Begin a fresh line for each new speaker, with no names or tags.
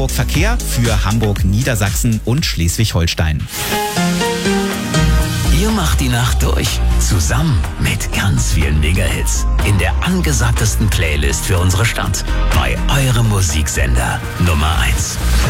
Verkehr für Hamburg, Niedersachsen und Schleswig-Holstein.
Ihr macht die Nacht durch, zusammen mit ganz vielen Mega-Hits in der angesagtesten Playlist für unsere Stadt, bei eurem Musiksender Nummer 1.